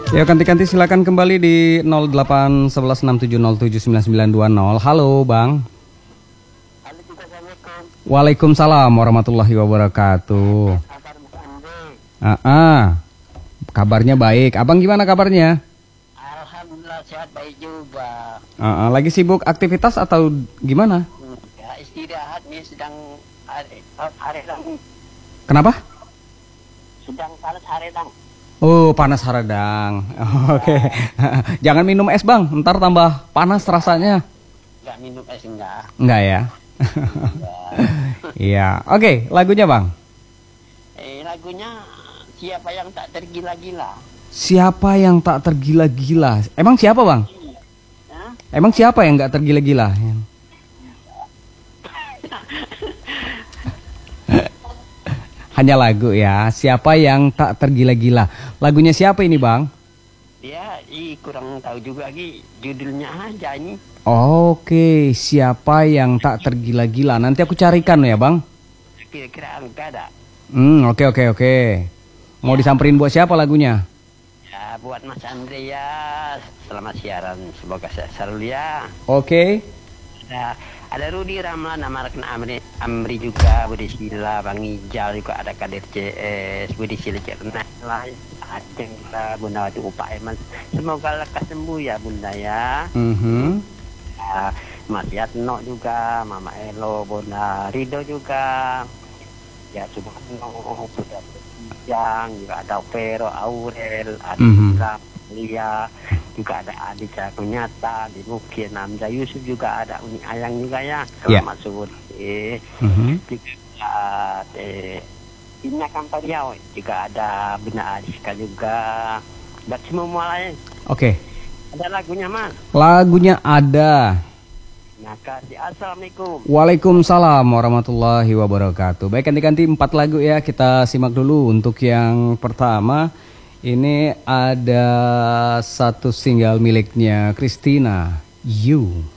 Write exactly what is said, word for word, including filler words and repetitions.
Ya, ganti-ganti silakan kembali di nol delapan satu satu enam tujuh nol tujuh sembilan sembilan dua nol. Halo, Bang. Halo, Assalamualaikum. Waalaikumsalam warahmatullahi wabarakatuh. Kabar Mas Andre? Ah, ah. Kabarnya baik. Abang gimana kabarnya? Alhamdulillah sehat baik juga. Ah, ah. Lagi sibuk aktivitas atau gimana? Hmm, Ya, istirahat nih sedang hari, hari lang. Kenapa? Sedang panas hari lang. Oh, panas haradang. Oke. Jangan minum es, Bang. Ntar tambah panas rasanya. Enggak minum es enggak. Enggak ya? Enggak. Iya. Oke, lagunya, Bang. Eh lagunya siapa yang tak tergila-gila? Siapa yang tak tergila-gila? Emang siapa, Bang? Hah? Emang siapa yang nggak tergila-gila? Hanya lagu ya. Siapa yang tak tergila-gila? Lagunya siapa ini, Bang? Ya, i kurang tahu juga lagi judulnya aja ini. Oke, siapa yang tak tergila-gila? Nanti aku carikan ya, Bang. Kira-kira enggak ada. Hmm, oke oke oke. Mau disamperin buat siapa lagunya? Ya, buat Mas Andre ya. Selamat siaran. Semoga sehat selalu ya. Oke. Ada ada Rudi Ramlan, nama Rekna Amri, Amri juga, Budi Sila, Bang Ijal juga ada Kadir C S, Budi Sila Cerna lain, Aceng juga, Bunda Wati Upa Eman. Semoga lekas sembuh ya Bunda ya. Mhm. Ya, Mas Yatno juga, Mama Elo, Bunda Rido juga. Ya Subhano, Bunda Yang juga ada Vero, Aurel, ada Mhm. Ram, Lia, juga ada Adi Cakunyata, di Mungkin Namza Yusuf juga ada Uni Ayang juga ya. Selamat subuh. Eh, Mhm. juga eh, Ina Kampariau juga ada Bunda Adiska juga. Dan semua lain. Oke. Ada lagunya Mas. Lagunya ada. Nah, kasih assalamualaikum. Waalaikumsalam warahmatullahi wabarakatuh. Baik, ganti-ganti empat lagu ya. Kita simak dulu untuk yang pertama. Ini ada satu single miliknya Christina, You.